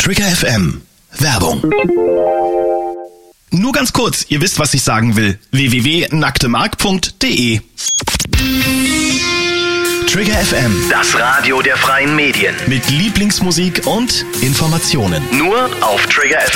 Trigger FM. Werbung. Nur ganz kurz, ihr wisst, was ich sagen will. www.nacktemark.de. Trigger FM. Das Radio der freien Medien. Mit Lieblingsmusik und Informationen. Nur auf Trigger FM.